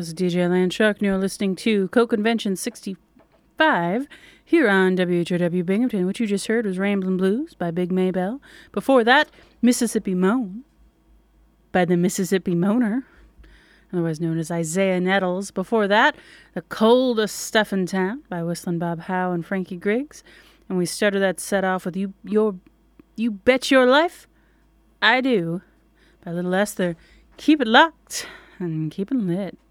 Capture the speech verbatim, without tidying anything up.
was D J Land Shark, and you're listening to Co-Convention sixty-five here on W H O W Binghamton. What you just heard was Ramblin' Blues by Big Maybell. Before that, Mississippi Moan by the Mississippi Moaner, otherwise known as Isaiah Nettles. Before that, The Coldest Stuff in Town by Whistling Bob Howe and Frankie Griggs. And we started that set off with You Your You Bet Your Life, I Do by Little Esther. Keep it locked and keep it lit.